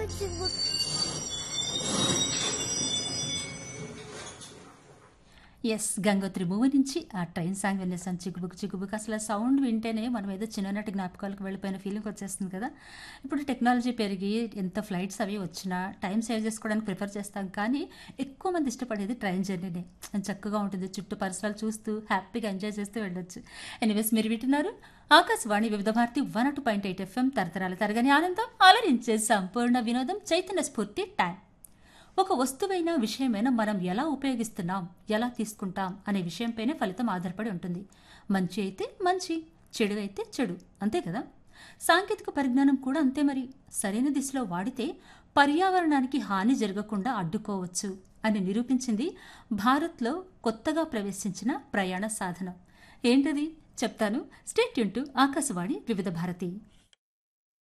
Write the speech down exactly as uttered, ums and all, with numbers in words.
చిగురు yes Gangotri movie నుంచి ఆ ట్రైన్ సాంగ్ వినేసాను. చిగుబుక్ చిగుబుక్ అసలు ఆ సౌండ్ వింటేనే మనం ఏదో చిన్ననాటి జ్ఞాపకాలకు వెళ్ళిపోయిన ఫీలింగ్ వచ్చేస్తుంది కదా. ఇప్పుడు టెక్నాలజీ పెరిగి ఎంత ఫ్లైట్స్ అవి వచ్చినా టైం సేవ్ చేసుకోవడానికి ప్రిఫర్ చేస్తాం, కానీ ఎక్కువ మంది ఇష్టపడేది ట్రైన్ జర్నీనే. చక్కగా ఉంటుంది, చుట్టూ పరిసరాలు చూస్తూ హ్యాపీగా ఎంజాయ్ చేస్తూ వెళ్ళొచ్చు. ఎనీవేస్, మీరు వింటున్నారు ఆకాశవాణి వివిధ Bharati one two point eight FM తరతరాల తరగని ఆనందం ఆలోచించే సంపూర్ణ వినోదం చైతన్య స్ఫూర్తి టైం. ఒక వస్తువైనా విషయమైనా మనం ఎలా ఉపయోగిస్తున్నాం, ఎలా తీసుకుంటాం అనే విషయంపైనే ఫలితం ఆధారపడి ఉంటుంది. మంచి అయితే మంచి, చెడు అయితే చెడు, అంతే కదా. సాంకేతిక పరిజ్ఞానం కూడా అంతే. మరి సరైన దిశలో వాడితే పర్యావరణానికి హాని జరగకుండా అడ్డుకోవచ్చు అని నిరూపించింది భారత్లో కొత్తగా ప్రవేశించిన ప్రయాణ సాధనం. ఏంటది చెప్తాను. స్టే ట్యూన్ టు ఆకాశవాణి వివిధ భారతి.